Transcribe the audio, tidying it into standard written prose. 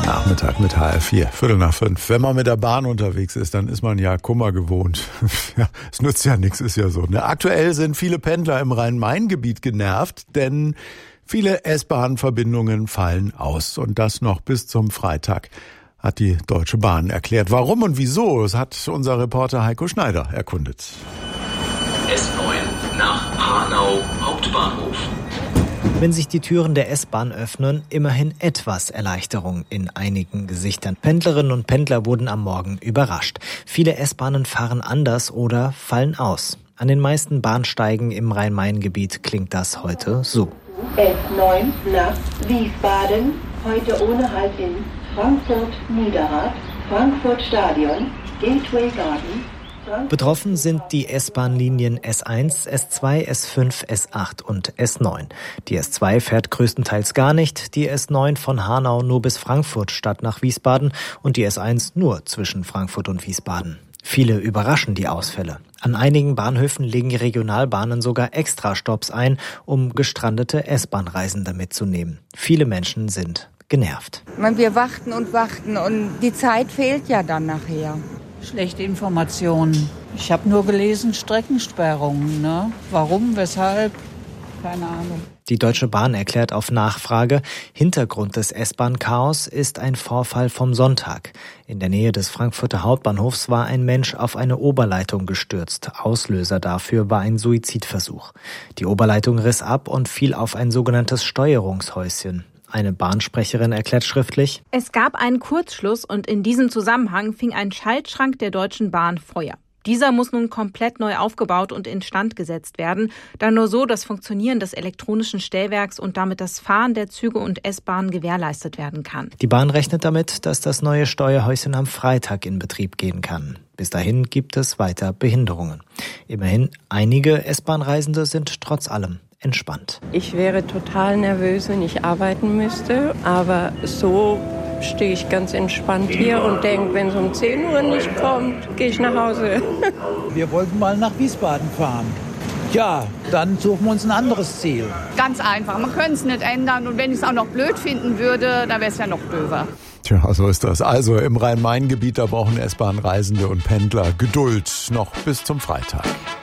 Nachmittag mit HR4, 4:45. Wenn man mit der Bahn unterwegs ist, dann ist man ja Kummer gewohnt. Ja, es nützt ja nichts, ist ja so. Aktuell sind viele Pendler im Rhein-Main-Gebiet genervt, denn viele S-Bahn-Verbindungen fallen aus. Und das noch bis zum Freitag, hat die Deutsche Bahn erklärt. Warum und wieso, das hat unser Reporter Heiko Schneider erkundet. S9 nach Hanau Hauptbahnhof. Wenn sich die Türen der S-Bahn öffnen, immerhin etwas Erleichterung in einigen Gesichtern. Pendlerinnen und Pendler wurden am Morgen überrascht. Viele S-Bahnen fahren anders oder fallen aus. An den meisten Bahnsteigen im Rhein-Main-Gebiet klingt das heute so. S9 nach Wiesbaden, heute ohne Halt in Frankfurt Niederrad, Frankfurt Stadion, Gateway Garden. Betroffen sind die S-Bahn-Linien S1, S2, S5, S8 und S9. Die S2 fährt größtenteils gar nicht, die S9 von Hanau nur bis Frankfurt statt nach Wiesbaden und die S1 nur zwischen Frankfurt und Wiesbaden. Viele überraschen die Ausfälle. An einigen Bahnhöfen legen Regionalbahnen sogar Extrastopps ein, um gestrandete S-Bahn-Reisende mitzunehmen. Viele Menschen sind genervt. Wir warten und die Zeit fehlt ja dann nachher. Schlechte Informationen. Ich habe nur gelesen, Streckensperrungen. Ne? Warum, weshalb? Keine Ahnung. Die Deutsche Bahn erklärt auf Nachfrage, Hintergrund des S-Bahn-Chaos ist ein Vorfall vom Sonntag. In der Nähe des Frankfurter Hauptbahnhofs war ein Mensch auf eine Oberleitung gestürzt. Auslöser dafür war ein Suizidversuch. Die Oberleitung riss ab und fiel auf ein sogenanntes Steuerungshäuschen. Eine Bahnsprecherin erklärt schriftlich: Es gab einen Kurzschluss und in diesem Zusammenhang fing ein Schaltschrank der Deutschen Bahn Feuer. Dieser muss nun komplett neu aufgebaut und instand gesetzt werden, da nur so das Funktionieren des elektronischen Stellwerks und damit das Fahren der Züge und S-Bahnen gewährleistet werden kann. Die Bahn rechnet damit, dass das neue Steuerhäuschen am Freitag in Betrieb gehen kann. Bis dahin gibt es weiter Behinderungen. Immerhin, einige S-Bahn-Reisende sind trotz allem entspannt. Ich wäre total nervös, wenn ich arbeiten müsste, aber so stehe ich ganz entspannt hier und denke, wenn es um 10 Uhr nicht kommt, gehe ich nach Hause. Wir wollten mal nach Wiesbaden fahren. Ja, dann suchen wir uns ein anderes Ziel. Ganz einfach, man könnte es nicht ändern und wenn ich es auch noch blöd finden würde, dann wäre es ja noch döver. Tja, so ist das. Also im Rhein-Main-Gebiet, da brauchen S-Bahn-Reisende und Pendler Geduld noch bis zum Freitag.